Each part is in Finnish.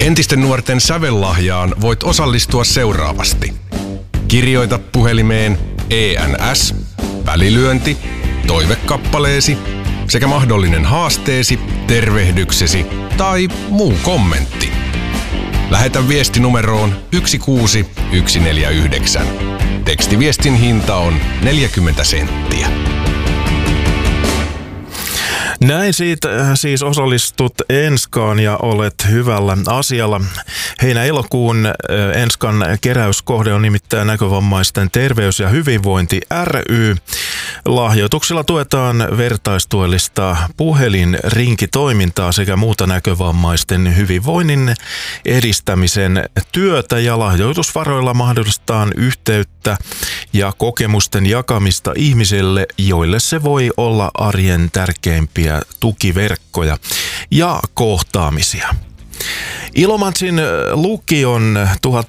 Entisten nuorten sävellahjaan voit osallistua seuraavasti. Kirjoita puhelimeen ENS, välilyönti, toivekappaleesi sekä mahdollinen haasteesi, tervehdyksesi tai muu kommentti. Lähetä viesti numeroon 16149. Tekstiviestin hinta on 40 senttiä. Näin siitä siis osallistut Enskaan ja olet hyvällä asialla. Heinä-elokuun Enskan keräyskohde on nimittäin Näkövammaisten terveys- ja hyvinvointi ry. Lahjoituksilla tuetaan vertaistuellista puhelinrinkitoimintaa sekä muuta näkövammaisten hyvinvoinnin edistämisen työtä, ja lahjoitusvaroilla mahdollistetaan yhteyttä ja kokemusten jakamista ihmisille, joille se voi olla arjen tärkeimpiä tukiverkkoja ja kohtaamisia. Ilomantsin lukion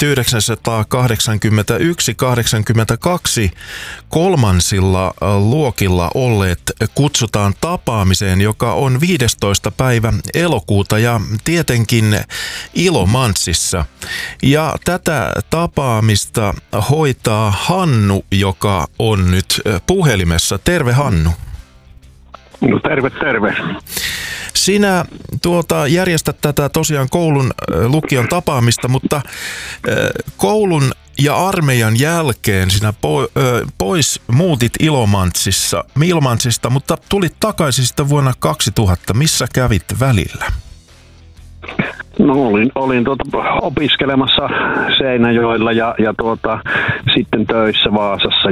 1981-82 kolmansilla luokilla olleet kutsutaan tapaamiseen, joka on 15. päivä elokuuta ja tietenkin Ilomantsissa. Ja tätä tapaamista hoitaa Hannu, joka on nyt puhelimessa. Terve, Hannu. No terve. Sinä järjestät tätä tosiaan lukion tapaamista, mutta koulun ja armeijan jälkeen sinä muutit Ilomantsista, mutta tulit takaisin sitten vuonna 2000. Missä kävit välillä? No olin opiskelemassa Seinäjoella ja sitten töissä Vaasassa